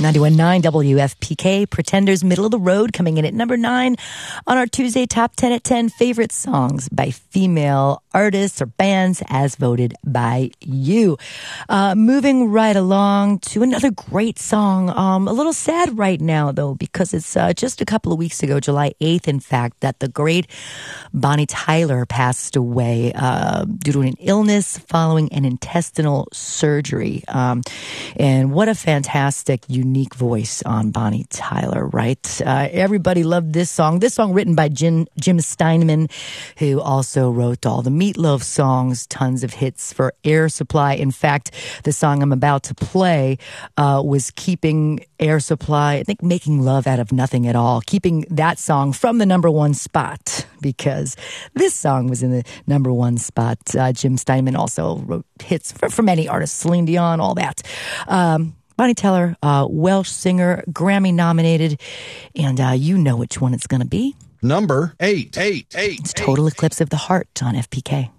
91.9 WFPK, Pretenders, Middle of the Road, coming in at number 9 on our Tuesday Top 10 at 10 favorite songs by female artists or bands as voted by you. Moving right along to another great song. A little sad right now, though, because it's just a couple of weeks ago, July 8th, in fact, that the great Bonnie Tyler passed away due to an illness following an intestinal surgery. And what a fantastic, unique voice on Bonnie Tyler, right? Everybody loved this song. This song written by Jim Steinman, who also wrote all the Meatloaf songs, tons of hits for Air Supply. In fact, the song I'm about to play was keeping Air Supply, I think, Making Love Out of Nothing at All, keeping that song from the number 1 spot, because this song was in the number 1 spot. Jim Steinman also wrote hits for many artists, Celine Dion, all that. Bonnie Tyler, Welsh singer, Grammy nominated, and you know which one it's going to be. Number 8. It's Total Eclipse of the Heart on FPK.